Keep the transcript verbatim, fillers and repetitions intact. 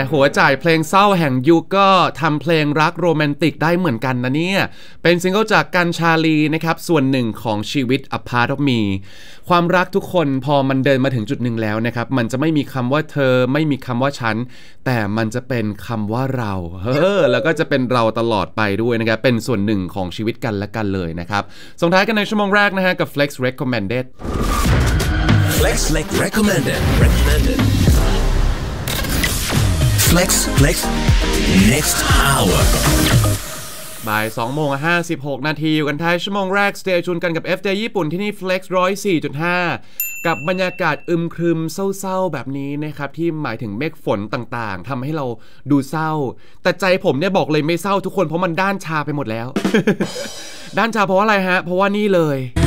หัวจ่ายเพลงเศร้าแห่งยุคก็ทำเพลงรักโรแมนติกได้เหมือนกันนะเนี่ยเป็นซิงเกิลจากกันชาลีนะครับส่วนหนึ่งของชีวิต A Part of Me ความรักทุกคนพอมันเดินมาถึงจุดหนึ่งแล้วนะครับมันจะไม่มีคำว่าเธอไม่มีคำว่าฉันแต่มันจะเป็นคำว่าเราเฮ้อแล้วก็จะเป็นเราตลอดไปด้วยนะครับเป็นส่วนหนึ่งของชีวิตกันและกันเลยนะครับส่งท้ายกันในชั่วโมงแรกนะฮะกับ Flex Recommended Flex Flex Recommended Recommended Flex Flex Next Hour บ่ายสองโมงห้าสิบหกนาทีอยู่กันท้ายชั่วโมงแรกสเตย์จูนกันกับ เอฟ เดย์ ญี่ปุ่นที่นี่ Flex หนึ่งร้อยสี่จุดห้า กับบรรยากาศอึมครึมเศร้าๆแบบนี้นะครับที่หมายถึงเมฆฝนต่างๆทำให้เราดูเศร้าแต่ใจผมเนี่ยบอกเลยไม่เศร้าทุกคนเพราะมันด้านชาไปหมดแล้ว ด้านชาเพราะอะไรฮะเพราะว่านี่เลย